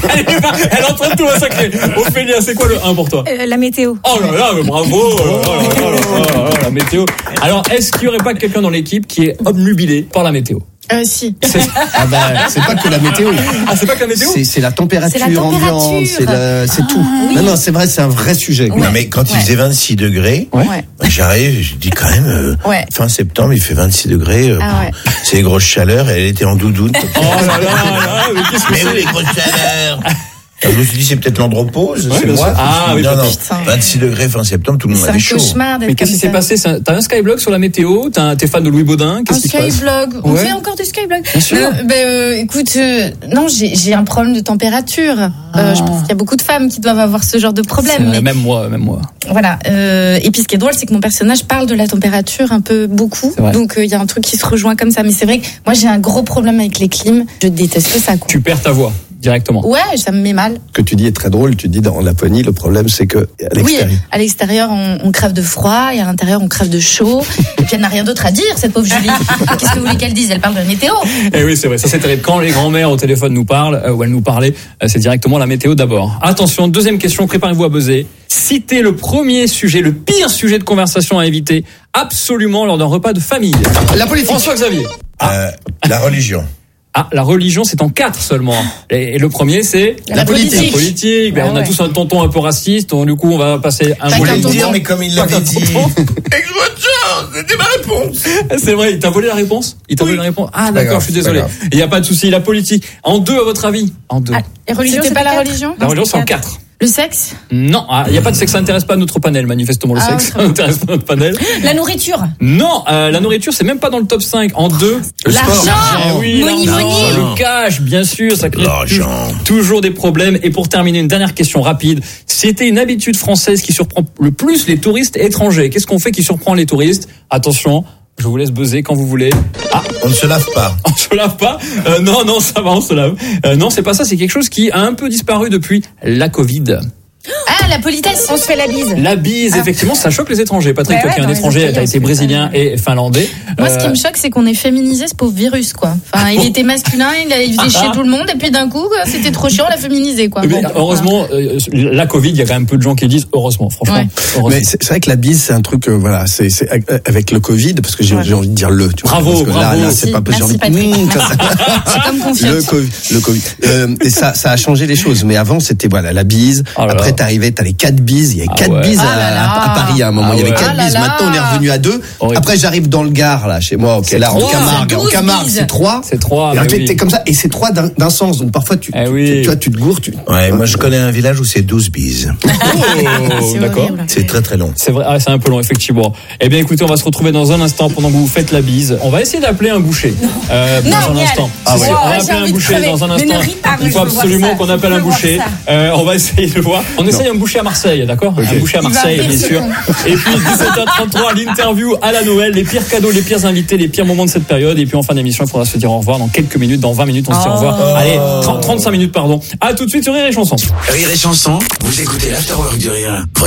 Elle est en train de tout massacrer. Ophélia, c'est quoi le 1 pour toi? La météo. Oh là là, mais bravo. La météo. Alors, est-ce qu'il y aurait pas quelqu'un dans l'équipe qui est obnubilé par la météo? Si. C'est pas que la météo. Ah, c'est pas que la météo? C'est la température C'est la température. ambiante, c'est tout. Oui. Non, c'est vrai, c'est un vrai sujet. Non, mais quand il faisait 26 degrés, j'arrive, je dis quand même, fin septembre, il fait 26 degrés. C'est les grosses chaleurs, et elle était en doudoune. Oh là là, mais qu'est-ce que Mais c'est? où les grosses chaleurs? Je me suis dit, c'est peut-être l'andropause, c'est moi. Ah, oui, non, putain. 26 degrés fin septembre, tout le monde C'est avait un chaud. cauchemar d'être Mais qu'est-ce qui s'est passé? T'as un skyblog sur la météo? T'es fan de Louis Baudin? Un Qu'est-ce qui se passe? skyblog. On Ouais. fait encore du skyblog. Bien sûr. Écoute, non, j'ai un problème de température. Je pense qu'il y a beaucoup de femmes qui doivent avoir ce genre de problème. Mais Même moi. voilà. Et puis ce qui est drôle, c'est que mon personnage parle de la température un peu beaucoup. C'est vrai. Donc il y a un truc qui se rejoint comme ça. Mais c'est vrai que moi j'ai un gros problème avec les clims. Je déteste ça, quoi. Tu perds ta voix directement. Ouais, ça me met mal. Ce que tu dis est très drôle. Tu dis dans Laponie, le problème, c'est que à Oui, l'extérieur. à l'extérieur, on crève de froid, et à l'intérieur, on crève de chaud. Et puis, elle n'a rien d'autre à dire, cette pauvre Julie. Qu'est-ce que vous voulez qu'elle dise? Elle parle de la météo. Eh oui, c'est vrai. Ça, c'est terrible. Quand les grands-mères au téléphone nous parlent, ou elles nous parlaient, c'est directement la météo d'abord. Attention, deuxième question. Préparez-vous à buzzer. Citez le premier sujet, le pire sujet de conversation à éviter absolument lors d'un repas de famille. La politique. François-Xavier. La religion. Ah, la religion, c'est en 4 seulement. Et le premier, c'est La politique. La politique. Ben, Ah on a ouais. tous un tonton un peu raciste. Donc, du coup, on va passer un Chacun volet. Je voulais ton le dire, tour. mais comme il l'avait dit. C'était ma réponse. C'est vrai, il t'a volé la réponse? Volé la réponse? Ah, pas d'accord, grave, je suis c'est pas désolé. grave. Il n'y a pas de souci. La politique. En 2, à votre avis? En 2. Et religion, c'était pas la religion? La religion, c'est en 4. Le sexe? Non, il n'y a pas de sexe, ça n'intéresse pas notre panel, manifestement le Ah, sexe, oui, ça n'intéresse pas notre panel. La nourriture? Non, la nourriture, c'est même pas dans le top 5. En 2, le sport. L'argent. Ah oui, Money, l'argent, money. le cash, bien sûr, ça crée L'argent. toujours des problèmes. Et pour terminer, une dernière question rapide. C'était une habitude française qui surprend le plus les touristes étrangers. Qu'est-ce qu'on fait qui surprend les touristes? Attention, je vous laisse buzzer quand vous voulez. Ah, On ne se lave pas. on se lave pas? Non, ça va, on se lave. Non, c'est pas ça, c'est quelque chose qui a un peu disparu depuis la Covid. Ah, la politesse. On se fait la bise. La bise, effectivement, ça choque les étrangers. Patrick, Ouais, toi qui es un dans les étranger, autres t'as pays, été on se fait brésilien et finlandais. Moi, ce qui me choque, c'est qu'on ait féminisé ce pauvre virus, quoi. Enfin, il était masculin, il faisait chier tout le monde, et puis d'un coup, c'était trop chiant, on l'a féminisé, quoi. Mais Bon, heureusement, la Covid, il y a quand même peu de gens qui disent heureusement, franchement. Ouais. Heureusement. Mais c'est vrai que la bise, c'est un truc, voilà, c'est avec le Covid, parce que j'ai envie de dire tu vois, Bravo, parce que bravo. là, c'est pas Merci, possible. Patrick. C'est comme confiante. Le Covid. Et ça a changé les choses. Mais avant, c'était, voilà, la bise. Oh là Après, là. t'arrivais, t'as les 4 bises. Il y avait 4 bises Ah là là. à Paris à un moment. Ah Il y avait ouais. 4 Ah là bises. là. Maintenant, on est revenu à 2. Horrible. Après, j'arrive dans le Gard, là, chez moi. Ok, C'est là, en 3. Camargue. En 12 Camargue, bises. c'est 3. C'est 3. Et alors, t'es comme ça. Et c'est 3 d'un sens. Donc, parfois, tu vois, tu te gourres, Ouais, moi je connais un village où c'est 12 bises. C'est D'accord. horrible. C'est très très long. C'est vrai, c'est un peu long, effectivement. Eh bien, écoez, on va se retrouver dans un instant pendant que vous faites la bise. On va essayer d'appeler un boucher. Dans un Yann. instant. Ah C'est ouais. sûr, on Oh, va j'ai appeler un envie de boucher crever. dans un Mais instant. ne ris pas, Il je faut veux voir absolument ça. qu'on appelle Je un veux voir boucher. ça. On va essayer de voir. On essaye un boucher à Marseille, d'accord? Un boucher à Marseille, rire, bien ce sûr. Et puis, 17h33, l'interview à la Noël, les pires cadeaux, les pires invités, les pires moments de cette période. Et puis, en fin d'émission, il faudra se dire au revoir dans quelques minutes, dans 20 minutes, on se dit au revoir. Allez, 35 minutes, pardon. À tout de suite sur Rire et Chanson. Rire et Chanson, vous écoutez l'Afterwork du Rire.